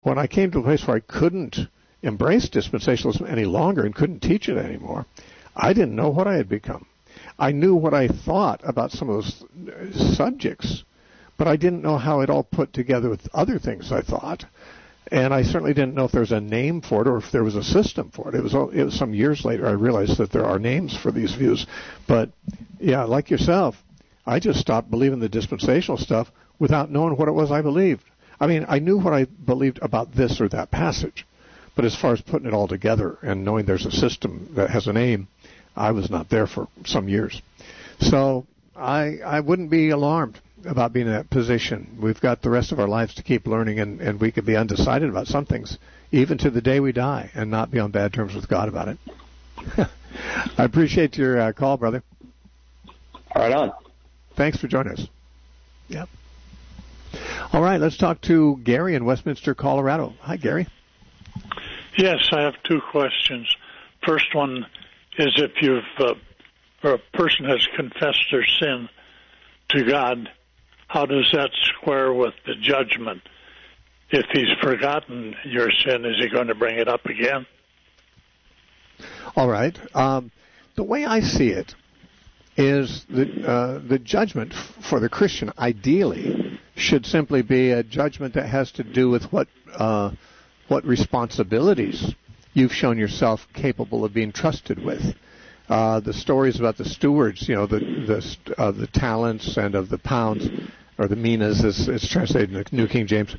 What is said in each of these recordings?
when I came to a place where I couldn't embrace dispensationalism any longer and couldn't teach it anymore, I didn't know what I had become. I knew what I thought about some of those subjects, but I didn't know how it all put together with other things I thought. And I certainly didn't know if there was a name for it or if there was a system for it. It was some years later I realized that there are names for these views. But, yeah, like yourself, I just stopped believing the dispensational stuff without knowing what it was I believed. I mean, I knew what I believed about this or that passage. But as far as putting it all together and knowing there's a system that has a name, I was not there for some years. So I wouldn't be alarmed about being in that position. We've got the rest of our lives to keep learning, and we could be undecided about some things, even to the day we die, and not be on bad terms with God about it. I appreciate your call, brother. Right on. Thanks for joining us. Yep. All right, let's talk to Gary in Westminster, Colorado. Hi, Gary. Yes, I have two questions. First one is if or a person has confessed their sin to God, how does that square with the judgment? If he's forgotten your sin, is he going to bring it up again? All right. The way I see it is the judgment for the Christian, ideally, should simply be a judgment that has to do with what responsibilities you've shown yourself capable of being trusted with. The stories about the stewards, the talents and of the pounds, or the minas, as it's translated in the New King James.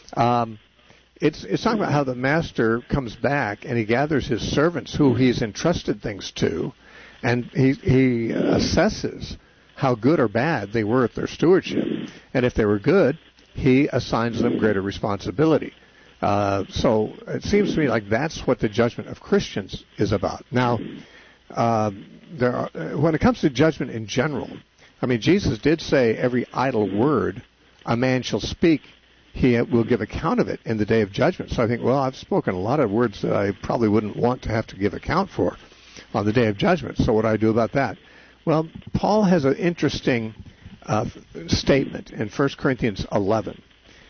It's talking about how the master comes back and he gathers his servants who he's entrusted things to, and he assesses how good or bad they were at their stewardship. And if they were good, he assigns them greater responsibility. So it seems to me like that's what the judgment of Christians is about. Now, when it comes to judgment in general, I mean, Jesus did say every idle word a man shall speak, he will give account of it in the day of judgment. So I think, well, I've spoken a lot of words that I probably wouldn't want to have to give account for on the day of judgment. So what do I do about that? Well, Paul has an interesting statement in 1 Corinthians 11.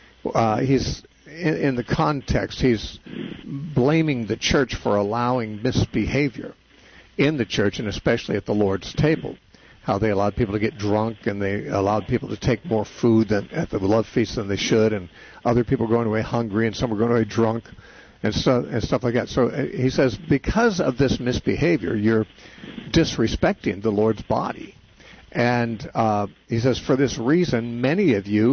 He's in the context, he's blaming the church for allowing misbehavior in the church, and especially at the Lord's table. How they allowed people to get drunk, and they allowed people to take more food at the love feast than they should, and other people were going away hungry, and some were going away drunk, and stuff like that. So he says, because of this misbehavior, you're disrespecting the Lord's body. And he says, for this reason, many of you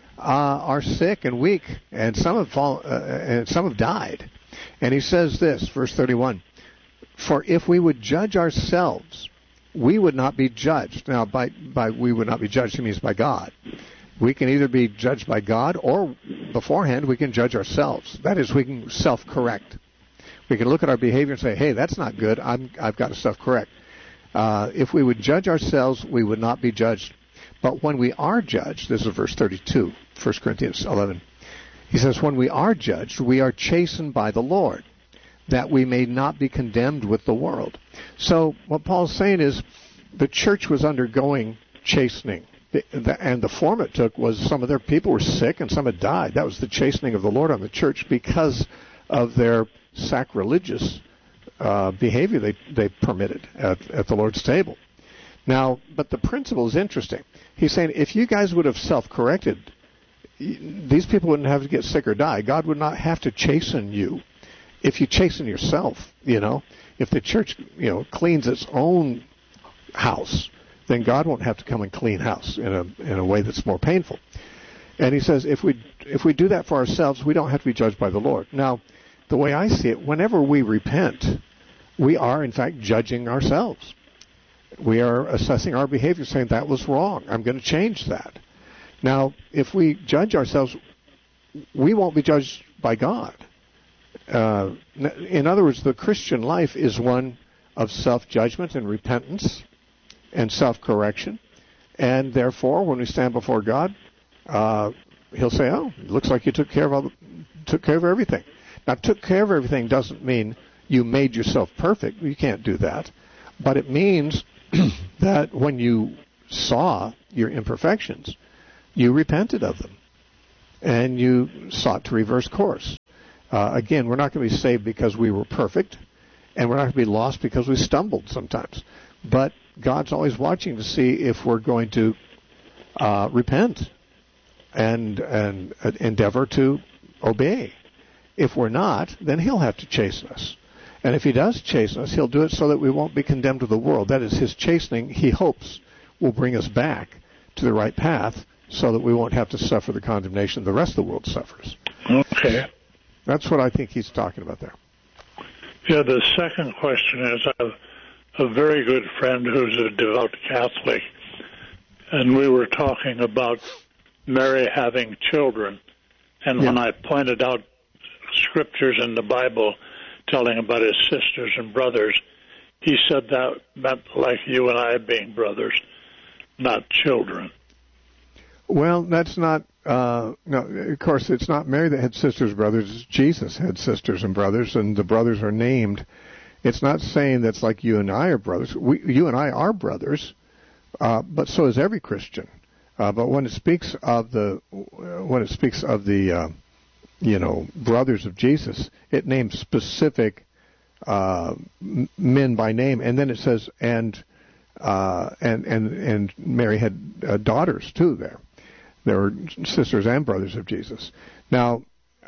are sick and weak, and some have died. And he says this, verse 31, for if we would judge ourselves, we would not be judged. Now, by we would not be judged, he means by God. We can either be judged by God, or beforehand we can judge ourselves. That is, we can self-correct. We can look at our behavior and say, hey, that's not good. I've got to self-correct. If we would judge ourselves, we would not be judged. But when we are judged, this is verse 32, 1 Corinthians 11. He says, when we are judged, we are chastened by the Lord, that we may not be condemned with the world. So what Paul's saying is the church was undergoing chastening. And the form it took was some of their people were sick and some had died. That was the chastening of the Lord on the church because of their sacrilegious behavior they permitted at the Lord's table. Now, but the principle is interesting. He's saying if you guys would have self-corrected, these people wouldn't have to get sick or die. God would not have to chasten you. If you chasten yourself, if the church, cleans its own house, then God won't have to come and clean house in a way that's more painful. And he says if we do that for ourselves, we don't have to be judged by the Lord. Now, the way I see it, whenever we repent, we are in fact judging ourselves. We are assessing our behavior, saying that was wrong. I'm going to change that. Now, if we judge ourselves, we won't be judged by God. In other words, the Christian life is one of self-judgment and repentance and self-correction. And therefore, when we stand before God, he'll say, oh, it looks like you took care of everything. Now, took care of everything doesn't mean you made yourself perfect. You can't do that. But it means that when you saw your imperfections, you repented of them. And you sought to reverse course. Again, we're not going to be saved because we were perfect, and we're not going to be lost because we stumbled sometimes. But God's always watching to see if we're going to repent and endeavor to obey. If we're not, then He'll have to chasten us. And if He does chasten us, He'll do it so that we won't be condemned to the world. That is, His chastening, He hopes, will bring us back to the right path so that we won't have to suffer the condemnation the rest of the world suffers. Okay. That's what I think he's talking about there. Yeah, the second question is, I have a very good friend who's a devout Catholic, and we were talking about Mary having children. And when I pointed out scriptures in the Bible telling about his sisters and brothers, he said that meant like you and I being brothers, not children. Well, that's not, no, of course, it's not Mary that had sisters and brothers. Jesus had sisters and brothers, and the brothers are named. It's not saying that's like you and I are brothers. You and I are brothers, but so is every Christian. But when it speaks of the brothers of Jesus, it names specific men by name, and then it says, and Mary had daughters too. There were sisters and brothers of Jesus. Now,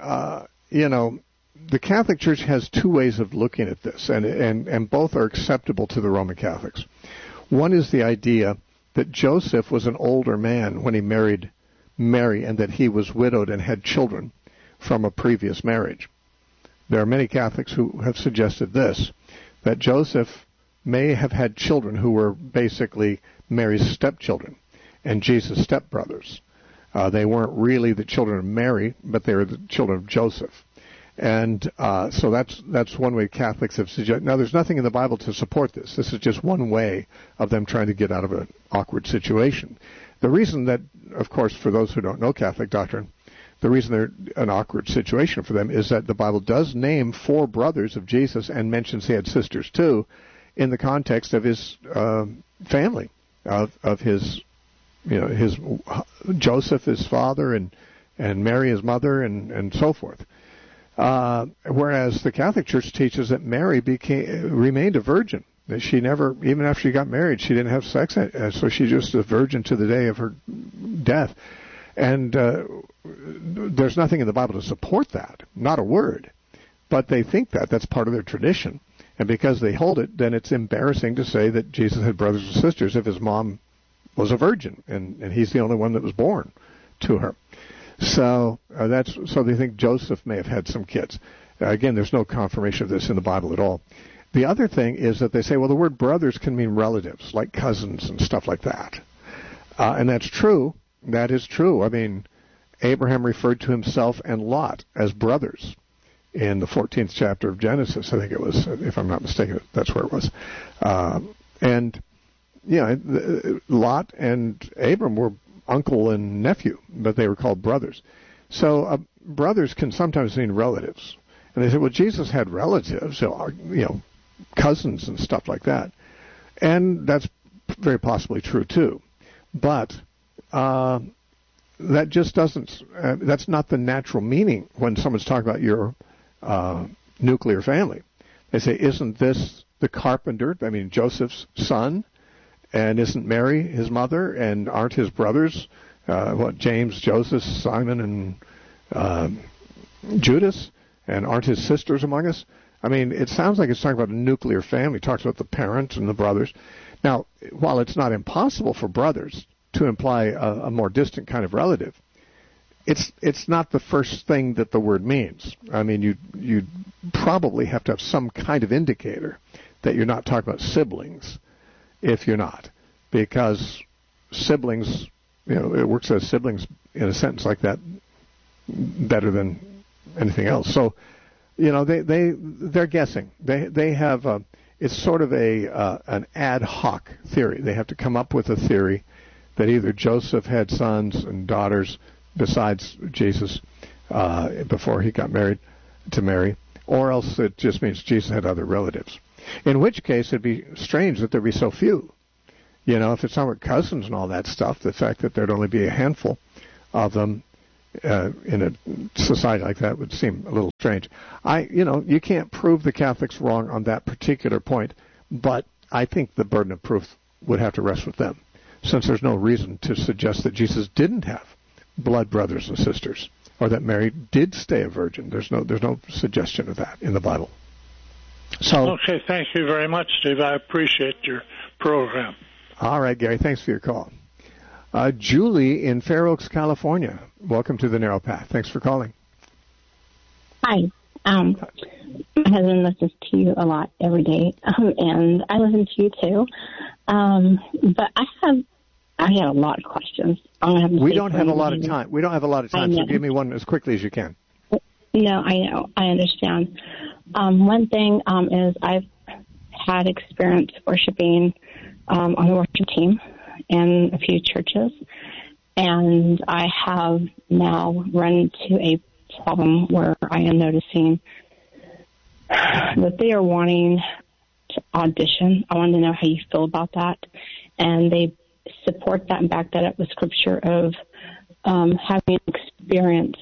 the Catholic Church has two ways of looking at this, and both are acceptable to the Roman Catholics. One is the idea that Joseph was an older man when he married Mary, and that he was widowed and had children from a previous marriage. There are many Catholics who have suggested this, that Joseph may have had children who were basically Mary's stepchildren and Jesus' stepbrothers. They weren't really the children of Mary, but they were the children of Joseph. And so that's one way Catholics have suggested. Now, there's nothing in the Bible to support this. This is just one way of them trying to get out of an awkward situation. The reason that, of course, for those who don't know Catholic doctrine, the reason they're an awkward situation for them is that the Bible does name 4 brothers of Jesus and mentions he had sisters too, in the context of his family, of his, his Joseph, his father, and Mary, his mother, and so forth. Whereas the Catholic Church teaches that Mary remained a virgin. That she never, even after she got married, she didn't have sex, so she's just a virgin to the day of her death. And there's nothing in the Bible to support that, not a word. But they think that's part of their tradition. And because they hold it, then it's embarrassing to say that Jesus had brothers and sisters if his mom was a virgin, and he's the only one that was born to her. So so they think Joseph may have had some kids. Again, there's no confirmation of this in the Bible at all. The other thing is that they say, well, the word brothers can mean relatives, like cousins and stuff like that. And that's true. That is true. I mean, Abraham referred to himself and Lot as brothers in the 14th chapter of Genesis. I think it was, if I'm not mistaken, that's where it was. Lot and Abram were uncle and nephew, but they were called brothers. So brothers can sometimes mean relatives. And they said, well, Jesus had relatives, cousins and stuff like that. And that's very possibly true, too. But that just doesn't, that's not the natural meaning when someone's talking about your nuclear family. They say, isn't this the carpenter, Joseph's son? And isn't Mary his mother? And aren't his brothers, James, Joseph, Simon, and Judas? And aren't his sisters among us? It sounds like it's talking about a nuclear family. It talks about the parents and the brothers. Now, while it's not impossible for brothers to imply a more distant kind of relative, it's not the first thing that the word means. You probably have to have some kind of indicator that you're not talking about siblings if you're not. Because siblings, it works as siblings in a sentence like that better than anything else. So, they're guessing. They have it's sort of an ad hoc theory. They have to come up with a theory that either Joseph had sons and daughters besides Jesus before he got married to Mary, or else it just means Jesus had other relatives. In which case, it'd be strange that there'd be so few. If it's talking about cousins and all that stuff, the fact that there'd only be a handful of them in a society like that would seem a little strange. You can't prove the Catholics wrong on that particular point, but I think the burden of proof would have to rest with them, since there's no reason to suggest that Jesus didn't have blood brothers and sisters, or that Mary did stay a virgin. There's no suggestion of that in the Bible. So, okay, thank you very much, Steve. I appreciate your program. All right, Gary, thanks for your call. Julie in Fair Oaks, California. Welcome to the Narrow Path. Thanks for calling. Hi. My husband listens to you a lot every day, and I listen to you too. But I had a lot of questions. We don't have a lot of time. So give me one as quickly as you can. No, I know. I understand. One thing is I've had experience worshiping on the worship team in a few churches, and I have now run into a problem where I am noticing that they are wanting to audition. I want to know how you feel about that. And they support that and back that up with scripture of having experienced,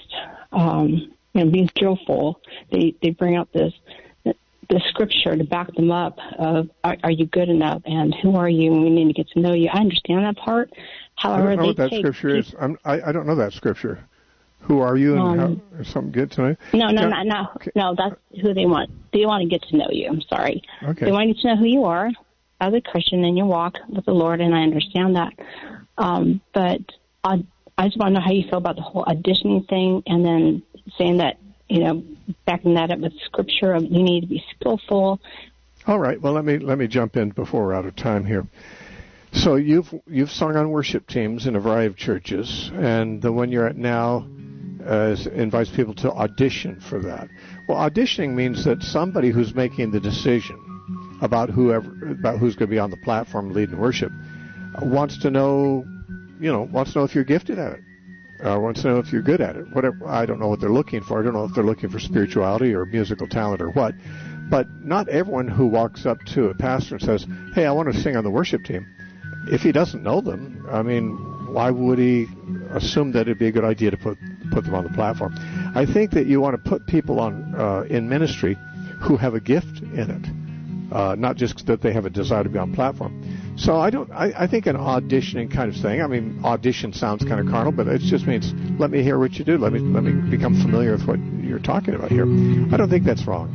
being skillful. They bring out the scripture to back them up of, are you good enough, and who are you, and we need to get to know you. I understand that part. However, I don't know what that scripture is. I don't know that scripture. Who are you, and how, something good to know? No, that's who they want. They want to get to know you. I'm sorry. Okay. They want you to know who you are as a Christian in your walk with the Lord, and I understand that. But I just want to know how you feel about the whole auditioning thing, and then saying that, backing that up with scripture of you need to be skillful. All right. Well, let me jump in before we're out of time here. So you've sung on worship teams in a variety of churches, and the one you're at now invites people to audition for that. Well, auditioning means that somebody who's making the decision about who's going to be on the platform leading worship wants to know if you're gifted at it. Wants to know if you're good at it. Whatever. I don't know what they're looking for. I don't know if they're looking for spirituality or musical talent or what. But not everyone who walks up to a pastor and says, "Hey, I want to sing on the worship team," if he doesn't know them, why would he assume that it'd be a good idea to put them on the platform? I think that you want to put people on in ministry who have a gift in it, not just that they have a desire to be on platform. So I think an auditioning kind of thing. Audition sounds kind of carnal, but it just means let me hear what you do. Let me become familiar with what you're talking about here. I don't think that's wrong.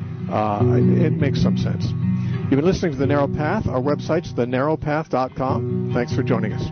It makes some sense. You've been listening to The Narrow Path. Our website's thenarrowpath.com. Thanks for joining us.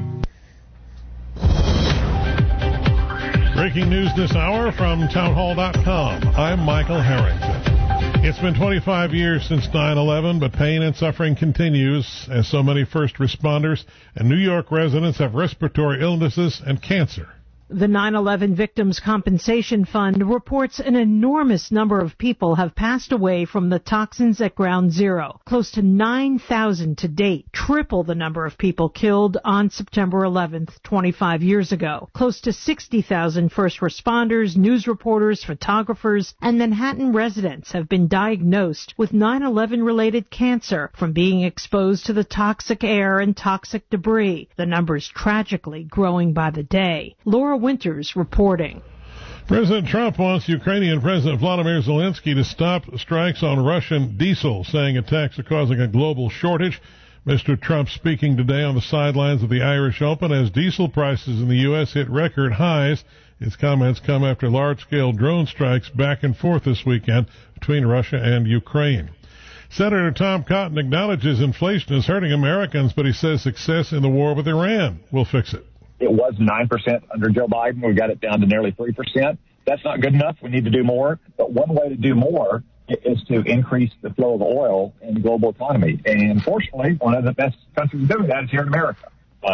Breaking news this hour from townhall.com. I'm Michael Harrington. It's been 25 years since 9/11, but pain and suffering continues as so many first responders and New York residents have respiratory illnesses and cancer. The 9/11 Victims' Compensation Fund reports an enormous number of people have passed away from the toxins at Ground Zero, close to 9,000 to date, triple the number of people killed on September 11th, 25 years ago. Close to 60,000 first responders, news reporters, photographers, and Manhattan residents have been diagnosed with 9/11-related cancer from being exposed to the toxic air and toxic debris, the numbers tragically growing by the day. Laura Winters reporting. President Trump wants Ukrainian President Vladimir Zelensky to stop strikes on Russian diesel, saying attacks are causing a global shortage. Mr. Trump speaking today on the sidelines of the Irish Open as diesel prices in the U.S. hit record highs. His comments come after large-scale drone strikes back and forth this weekend between Russia and Ukraine. Senator Tom Cotton acknowledges inflation is hurting Americans, but he says success in the war with Iran will fix it. It was 9% under Joe Biden. We got it down to nearly 3%. That's not good enough. We need to do more. But one way to do more is to increase the flow of oil in the global economy. And fortunately, one of the best countries doing that is here in America.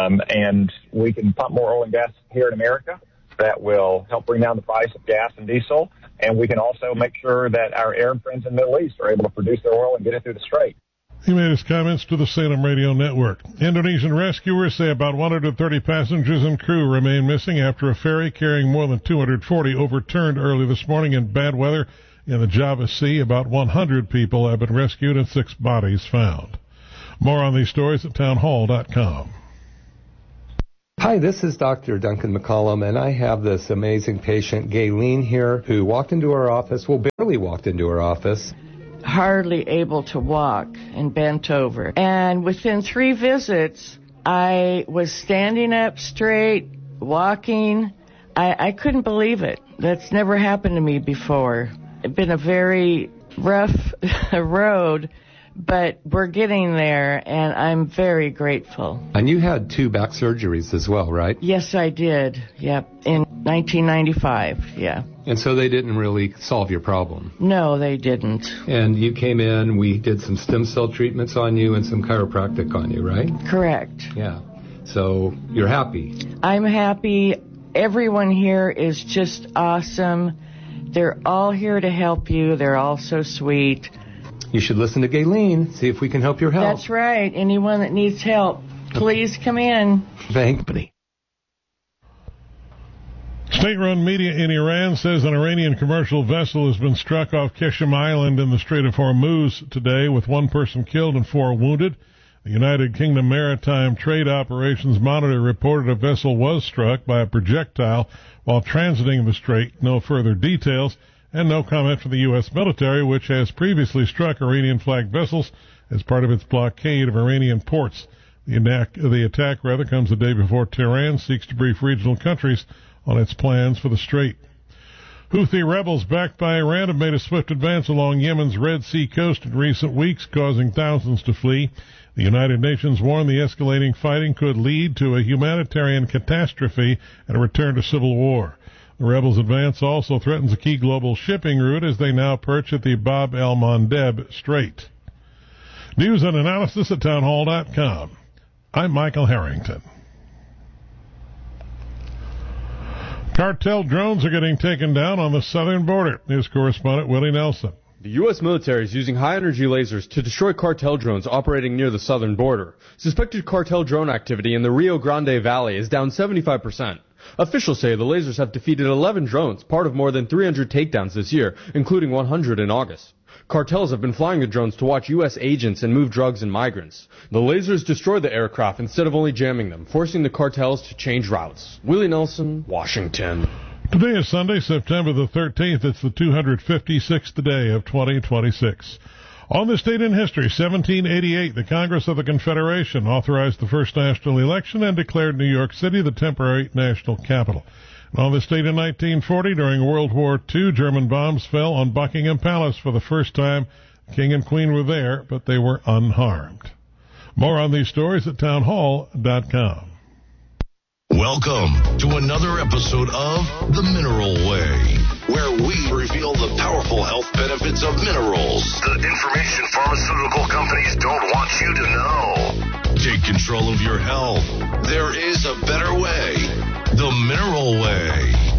And we can pump more oil and gas here in America. That will help bring down the price of gas and diesel. And we can also make sure that our Arab friends in the Middle East are able to produce their oil and get it through the Strait. He made his comments to the Salem Radio Network. Indonesian rescuers say about 130 passengers and crew remain missing after a ferry carrying more than 240 overturned early this morning in bad weather in the Java Sea. About 100 people have been rescued and 6 bodies found. More on these stories at townhall.com. Hi, this is Dr. Duncan McCollum, and I have this amazing patient, Gayleen, here, who walked into our office, barely walked into our office. Hardly able to walk and bent over. And within 3 visits, I was standing up straight, walking. I couldn't believe it. That's never happened to me before. It's been a very rough road, but we're getting there, and I'm very grateful. And you had 2 back surgeries as well, right? Yes, I did. Yep, in 1995, yeah. And so they didn't really solve your problem? No, they didn't. And you came in, we did some stem cell treatments on you and some chiropractic on you, right? Correct. Yeah. So you're happy? I'm happy. Everyone here is just awesome. They're all here to help you. They're all so sweet. You should listen to Gayleen, see if we can help your health. That's right. Anyone that needs help, please come in. Thank you. State-run media in Iran says an Iranian commercial vessel has been struck off Qeshm Island in the Strait of Hormuz today, with 1 person killed and 4 wounded. The United Kingdom Maritime Trade Operations Monitor reported a vessel was struck by a projectile while transiting the strait. No further details, and no comment from the U.S. military, which has previously struck Iranian-flagged vessels as part of its blockade of Iranian ports. The attack comes a day before Tehran seeks to brief regional countries on its plans for the strait. Houthi rebels backed by Iran have made a swift advance along Yemen's Red Sea coast in recent weeks, causing thousands to flee. The United Nations warned the escalating fighting could lead to a humanitarian catastrophe and a return to civil war. The rebels' advance also threatens a key global shipping route as they now perch at the Bab el-Mandeb Strait. News and analysis at townhall.com. I'm Michael Harrington. Cartel drones are getting taken down on the southern border. News correspondent Willie Nelson. The U.S. military is using high-energy lasers to destroy cartel drones operating near the southern border. Suspected cartel drone activity in the Rio Grande Valley is down 75%. Officials say the lasers have defeated 11 drones, part of more than 300 takedowns this year, including 100 in August. Cartels have been flying the drones to watch U.S. agents and move drugs and migrants. The lasers destroy the aircraft instead of only jamming them, forcing the cartels to change routes. Willie Nelson, Washington. Today is Sunday, September the 13th. It's the 256th day of 2026. On this date in history, 1788, the Congress of the Confederation authorized the first national election and declared New York City the temporary national capital. And on this date in 1940, during World War II, German bombs fell on Buckingham Palace for the first time. The King and Queen were there, but they were unharmed. More on these stories at townhall.com. Welcome to another episode of The Mineral Way, where we reveal the powerful health benefits of minerals. The information pharmaceutical companies don't want you to know. Take control of your health. There is a better way. The Mineral Way.